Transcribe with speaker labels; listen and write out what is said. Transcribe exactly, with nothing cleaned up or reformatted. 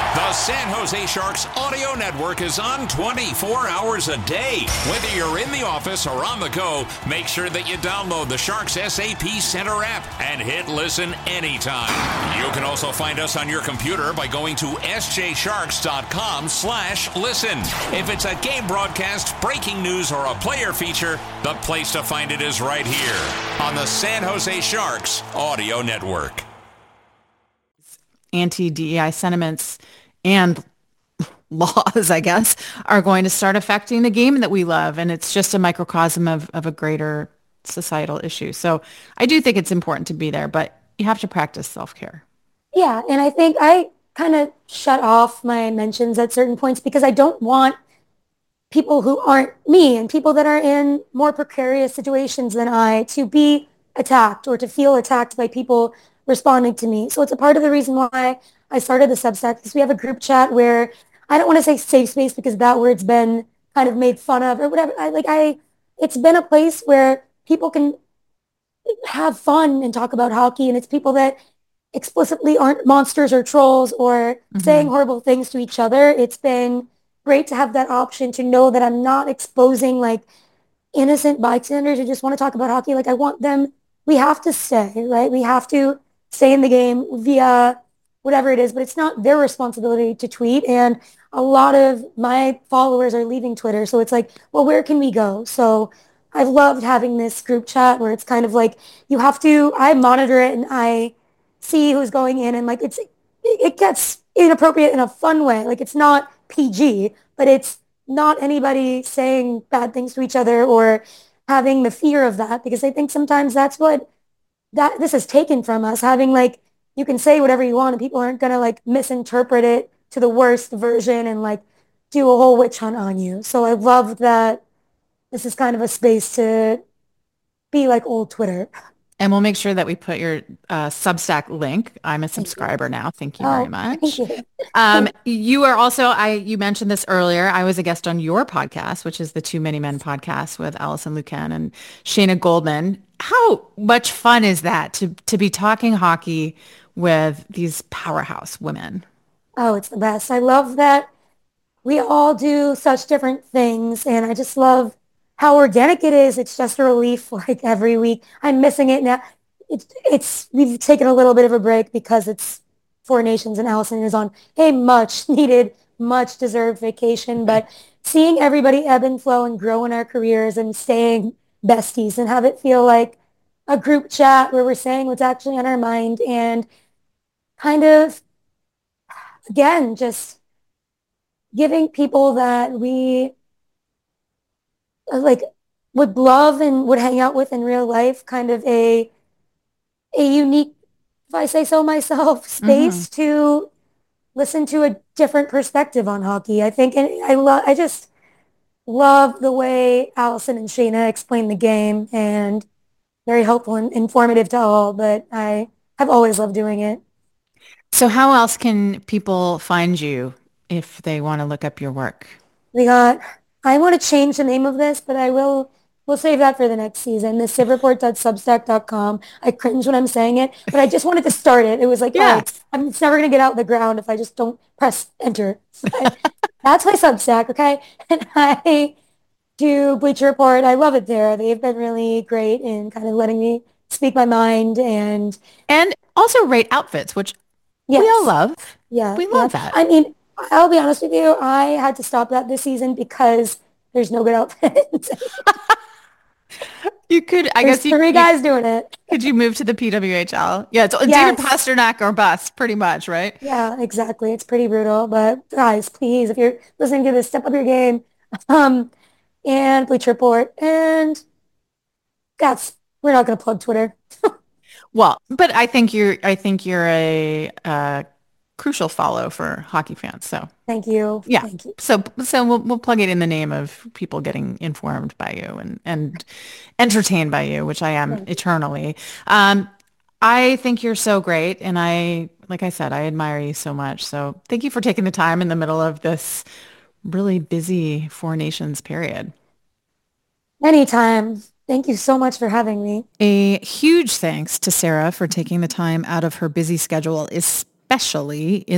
Speaker 1: The San Jose Sharks audio network is on twenty-four hours a day. Whether you're in the office or on the go, make sure that you download the Sharks S A P Center app and hit listen anytime. You can also find us on your computer by going to s j sharks dot com slash listen. If it's a game broadcast, breaking news, or a player feature, the place to find it is right here on the San Jose Sharks audio network.
Speaker 2: Anti-D E I sentiments and laws, I guess, are going to start affecting the game that we love. And it's just a microcosm of, of a greater societal issue. So I do think it's important to be there, but you have to practice self-care.
Speaker 3: Yeah. And I think I kind of shut off my mentions at certain points because I don't want people who aren't me and people that are in more precarious situations than I to be attacked or to feel attacked by people responding to me. So it's a part of the reason why I started the Substack, because we have a group chat where I don't want to say safe space because that word's been kind of made fun of or whatever. I like I it's been a place where people can have fun and talk about hockey, and it's people that explicitly aren't monsters or trolls or mm-hmm. saying horrible things to each other. It's been great to have that option to know that I'm not exposing like innocent bystanders who just want to talk about hockey. Like I want them, we have to stay, right? We have to stay in the game via whatever it is, but it's not their responsibility to tweet. And a lot of my followers are leaving Twitter. So it's like, well, where can we go? So I've loved having this group chat where it's kind of like, you have to, I monitor it and I see who's going in and like, it's, it gets inappropriate in a fun way. Like it's not P G, but it's not anybody saying bad things to each other or having the fear of that, because I think sometimes that's what that this is taken from us, having like, you can say whatever you want and people aren't going to like misinterpret it to the worst version and like do a whole witch hunt on you. So I love that this is kind of a space to be like old Twitter.
Speaker 2: And we'll make sure that we put your uh, Substack link. I'm a subscriber Thank now. Thank you
Speaker 3: oh,
Speaker 2: very much.
Speaker 3: Thank you.
Speaker 2: Um, you are also, I you mentioned this earlier, I was a guest on your podcast, which is the Too Many Men podcast with Allison Lucan and Shayna Goldman. How much fun is that to to be talking hockey with these powerhouse women?
Speaker 3: Oh, it's the best. I love that we all do such different things, and I just love how organic it is. It's just a relief like every week. I'm missing it now. It's, it's, we've taken a little bit of a break because it's Four Nations and Allison is on a much needed, much deserved vacation. But seeing everybody ebb and flow and grow in our careers and staying besties and have it feel like a group chat where we're saying what's actually on our mind and kind of, again, just giving people that we like would love and would hang out with in real life, kind of a a unique, if I say so myself, space mm-hmm. to listen to a different perspective on hockey. I think, and I love, I just love the way Allison and Shayna explain the game, and very helpful and informative to all. But I have always loved doing it.
Speaker 2: So, how else can people find you if they want to look up your work?
Speaker 3: We got. I want to change the name of this, but I will, we'll save that for the next season. The civ report dot substack dot com. I cringe when I'm saying it, but I just wanted to start it. It was like, yeah. oh, it's, I'm, it's never going to get out of the ground if I just don't press enter. But that's my Substack, okay? And I do Bleacher Report. I love it there. They've been really great in kind of letting me speak my mind and...
Speaker 2: And also rate outfits, which yes. we all love.
Speaker 3: Yeah.
Speaker 2: We love
Speaker 3: yeah.
Speaker 2: that.
Speaker 3: I mean... I'll be honest with you. I had to stop that this season because there's no good outfits.
Speaker 2: You could, I
Speaker 3: there's
Speaker 2: guess you
Speaker 3: three guys you, doing it.
Speaker 2: Could you move to the P W H L? Yeah, it's
Speaker 3: yes.
Speaker 2: David Pasternak or bust, pretty much, right?
Speaker 3: Yeah, exactly. It's pretty brutal. But guys, please, if you're listening to this, step up your game. Um, and Bleacher Report. And that's, we're not going to plug Twitter.
Speaker 2: Well, but I think you're, I think you're a, uh, crucial follow for hockey fans. So
Speaker 3: thank you.
Speaker 2: Yeah.
Speaker 3: Thank you.
Speaker 2: So so we'll we'll plug it in the name of people getting informed by you and and entertained by you, which I am Thank eternally. Um, I think you're so great, and I like I said, I admire you so much. So thank you for taking the time in the middle of this really busy Four Nations period.
Speaker 3: Anytime. Thank you so much for having me.
Speaker 2: A huge thanks to Sarah for taking the time out of her busy schedule, especially in